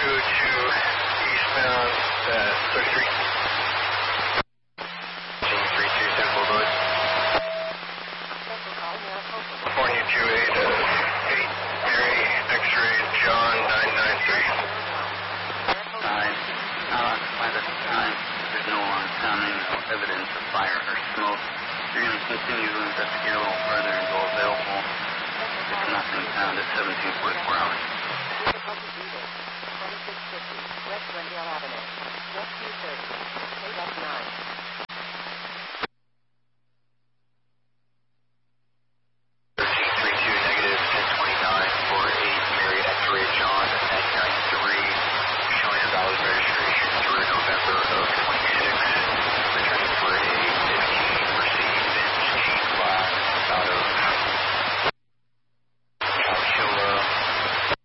eastbound, 33. 32 Temple Road. California 28, 8, Mary, X-ray, John 993. By this time, there's no oncoming, no evidence of fire or smoke. You're going to continue to investigate a little further and go available. There's nothing found at 1744 hours. 2650 West Glendale Avenue. Rescue